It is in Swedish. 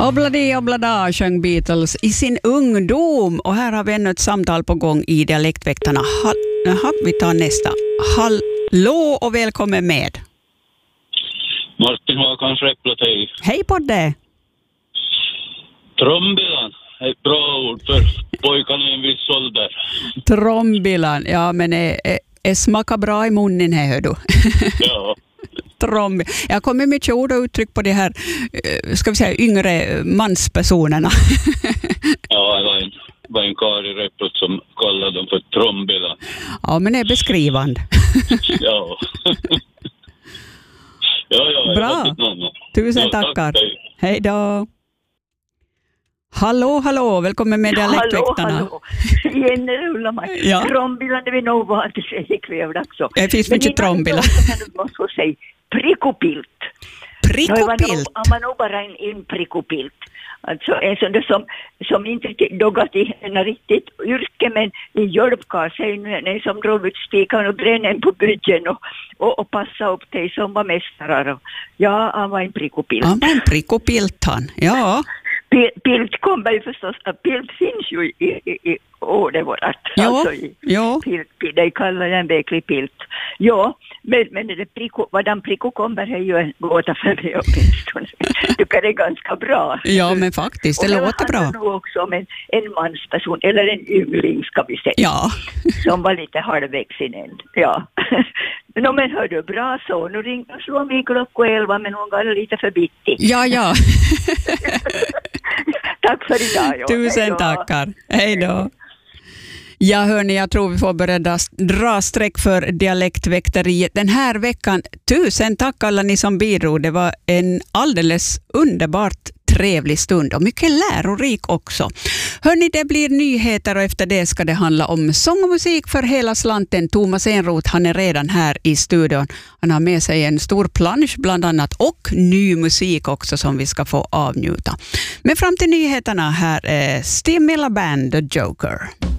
Obladi oblada sjöng Beatles i sin ungdom. Och här har vi ännu ett samtal på gång i Dialektväktarna. Vi tar nästa. Hallå och välkommen med. Martin Hakan Frepplat, hej. Hej på det. Trombilan, ett bra ord för pojkarna i en viss ålder. Trombilan, ja men det smakar bra i munnen här, hör du. Ja. Trombi. Jag kommer mycket ord och uttryck på de här, ska vi säga, yngre manspersonerna. Ja, det var en karl i Repplat som kallade dem för trombilan. Ja, men det är beskrivande. Ja. Ja, bra. Tusen tackar. Hej då. Hallå, välkommen med Dialektväktarna. Hallå. Igen rullar man. Ja. Trombilan, det vi nog var att säga ikväll också. Det finns mycket trombilan. Man måste säga prikopilt. Prikopilt? Man nog bara en prikopilt. Alltså en sån där som inte doggat i en riktigt yrke, men i hjälpkar sig när som drog ut spikan och brände på byggen och passade upp till som var mästare. Ja, han var en prikopilt. Han var en prikopilt han, ja. Pilt kommer ju förstås, pilt finns ju i ordet vårt. Alltså pilt, det kallar jag en verklig pilt. Ja, men det vadan priko kommer är ju en gåta för mig åtminstone. Tycker det är ganska bra. Ja, men faktiskt, det låter bra. Och nog också om en mansperson, eller en yngling ska vi säga. Ja. Som var lite halvvägs in än. Ja. Men hör du, bra så. Nu ringde och slår mig klockan 11, men hon går lite för bitti. Ja. Tack för idag. Ja. Tusen tackar. Hej då. Ja, hörni, jag tror vi får börja dra streck för dialektväkteriet den här veckan. Tusen tack alla ni som bidrog. Det var en alldeles underbart trevlig stund och mycket lärorik också. Hörni, det blir nyheter och efter det ska det handla om sång och musik för hela slanten. Thomas Enroth, han är redan här i studion. Han har med sig en stor plansch bland annat och ny musik också som vi ska få avnjuta. Men fram till nyheterna här är Steve Miller Band, The Joker.